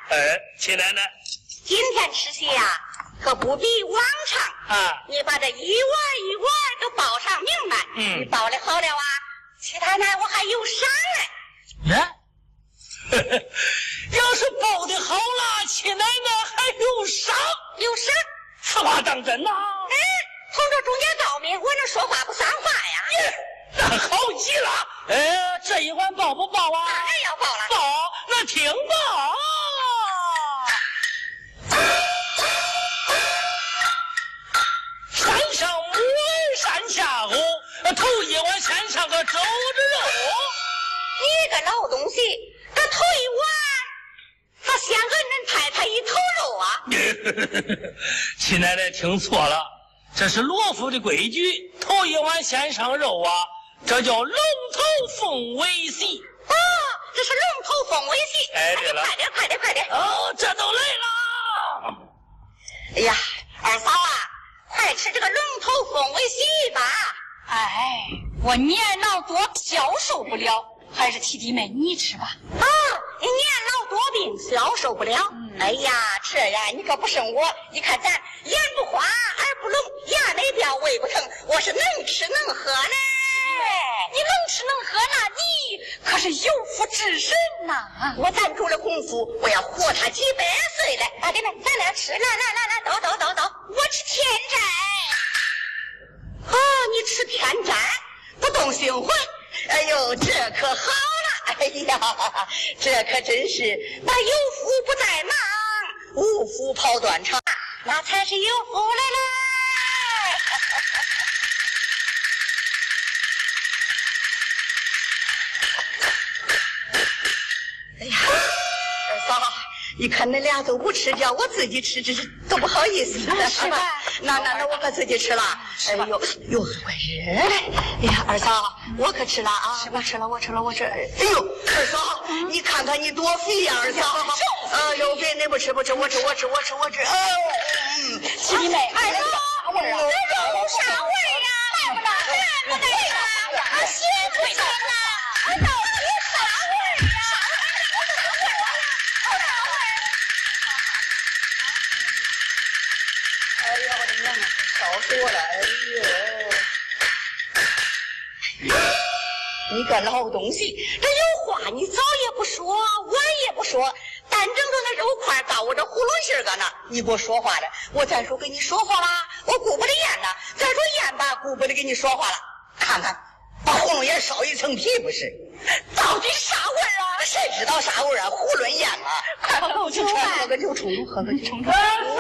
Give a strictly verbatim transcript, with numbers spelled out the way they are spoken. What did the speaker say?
哎，亲奶奶， 今天吃席呀、啊，可不比往常啊！ 你把这一碗一碗都包上明白。 嗯， 你包的好了啊，七太太我还有赏嘞。 呀，要是包的好了，亲奶奶还有赏？ 有赏？ 此话当真呐？ 哎，从这中间高明，我能说话不算话呀？ 耶，那好极了。哎，这一碗包不包啊？ 当然要包了。 包，那听包。山上母儿山下虎，头一碗先上个周子肉。 你个老东西，这头一碗他先给恁太太一头肉啊？ 亲奶奶听错了，这是罗府的规矩，头一碗先上肉啊，这叫龙头凤尾席。 哦，这是龙头凤尾席。 哎，对了， 快点，快点，快点！ 哦，这都累了。 哎呀，二嫂啊，快吃这个龙头凤尾席吧！ 哎，我年老多消受不了，还是七弟妹你吃吧。 啊，你年老多病消受不了。嗯、哎呀，这呀，你可不胜我。你看咱眼不花，耳不聋，牙没掉，胃不疼，我是能吃能喝呢。 你能吃能喝那你可是有福之神呐、啊！ 我攒足了功夫，我要活他几百岁来。啊，弟妹，咱俩吃，来来来来，走走走走，我吃天斋。哦，你吃天斋，不动熏魂。哎呦，这可好了！哎呀，这可真是那有福不在忙，无福跑断肠，那才是有福来了。哎呀，二嫂，你看恁俩都不吃，叫我自己吃，这是都不好意思。 是吧？ 那那那我可自己吃了。哎呦呦，快热嘞！哎呀，二嫂，我可吃了啊！ 我吃了，我吃了，我吃了。 哎呦，二嫂，你看看你多肥呀，二嫂！哎呦，别你不吃不吃，我吃我吃我吃我吃。哎，嗯， 七弟妹，哎呀，啥味儿啊？ 这肉有啥味儿呀？ 来不来？ 来不来呀？啊，咸不咸呐？啊，到底啥味儿呀？哎呀，我的娘啊，烧死我了！哎呦，你个老东西，这有话你早也不说，晚也不说，单整着那肉块到我这囫囵心儿个呢，你不说话了，我再说跟你说话啦，我顾不得咽呐，再说咽吧，顾不得跟你说话了，看看。把囫囵也烧一层皮不是？到底啥味儿啊？谁知道啥味儿啊？囫囵咽啊！快喝口酒，喝个酒冲冲，喝个酒冲冲。